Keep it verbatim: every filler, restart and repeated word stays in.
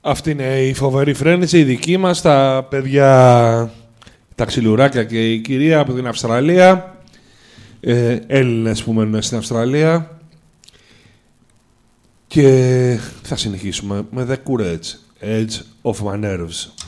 Αυτή είναι η φοβερή φρένηση, η δική μας, τα παιδιά, τα ξυλουράκια και η κυρία από την Αυστραλία, ε, Έλληνες που μένουν στην Αυστραλία. Και θα συνεχίσουμε με The Courage, Edge of My Nerves.